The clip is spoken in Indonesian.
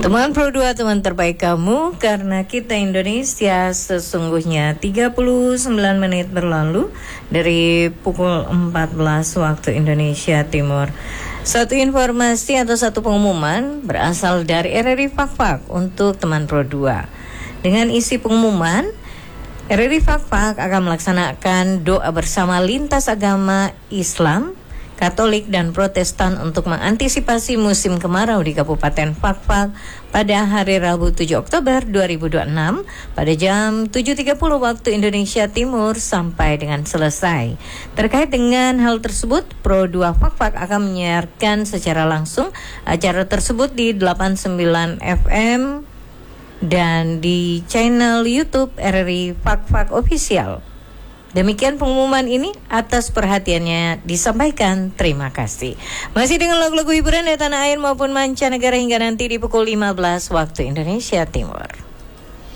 Teman Pro 2, teman terbaik kamu, karena kita Indonesia sesungguhnya 39 menit berlalu dari pukul 14 waktu Indonesia Timur. Satu informasi atau satu pengumuman berasal dari RRI Fakfak untuk teman Pro 2. Dengan isi pengumuman, RRI Fakfak akan melaksanakan doa bersama lintas agama Islam, Katolik dan Protestan untuk mengantisipasi musim kemarau di Kabupaten Fakfak pada hari Rabu 7 Oktober 2026 pada jam 7.30 waktu Indonesia Timur sampai dengan selesai. Terkait dengan hal tersebut, Pro 2 Fakfak akan menyiarkan secara langsung acara tersebut di 89 FM dan di channel YouTube RRI Fakfak Official. Demikian pengumuman ini, atas perhatiannya disampaikan. Terima kasih. Masih dengan lagu-lagu hiburan dari tanah air maupun mancanegara hingga nanti di pukul 15 waktu Indonesia Timur.